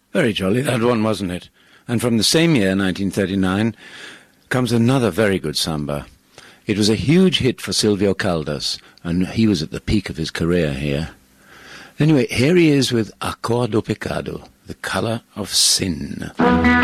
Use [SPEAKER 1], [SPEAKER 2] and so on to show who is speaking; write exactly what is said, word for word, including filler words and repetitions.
[SPEAKER 1] Very jolly, that one, wasn't it? And from the same year, nineteen thirty-nine, comes another very good samba. It was a huge hit for Silvio Caldas, and he was at the peak of his career here. Anyway, here he is with A Cor do Pecado, The Color of Sin.